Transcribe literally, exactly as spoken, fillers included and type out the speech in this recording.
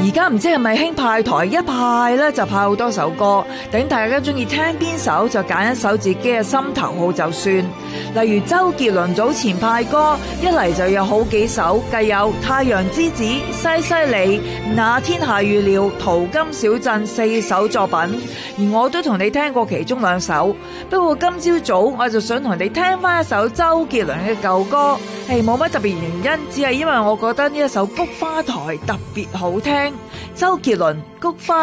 而家唔知係咪興派台，一派咧就派好多首歌，等大家中意聽邊首就揀一首自己嘅心頭好就算。例如周杰倫早前派歌，一嚟就有好幾首，繼有《太陽之子》、《西西里》、《那天下雨了》、《淘金小鎮》四首作品，而我都同你聽過其中兩首。不過今朝早我就想同你聽翻一首周杰倫嘅舊歌，係冇乜特別原因，只係因為我覺得呢一首《菊花台》特別好聽。周杰倫《菊花》